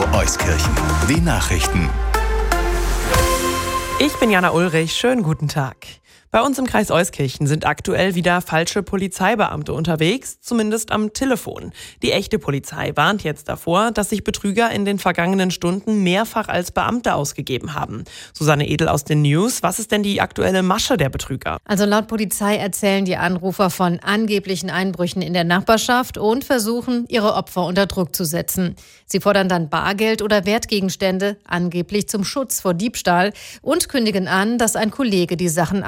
Euskirchen. Die Nachrichten. Ich bin Jana Ulrich, schönen guten Tag. Bei uns im Kreis Euskirchen sind aktuell wieder falsche Polizeibeamte unterwegs, zumindest am Telefon. Die echte Polizei warnt jetzt davor, dass sich Betrüger in den vergangenen Stunden mehrfach als Beamte ausgegeben haben. Susanne Edel aus den News, was ist denn die aktuelle Masche der Betrüger? Also laut Polizei erzählen die Anrufer von angeblichen Einbrüchen in der Nachbarschaft und versuchen, ihre Opfer unter Druck zu setzen. Sie fordern dann Bargeld oder Wertgegenstände, angeblich zum Schutz vor Diebstahl, und kündigen an, dass ein Kollege die Sachen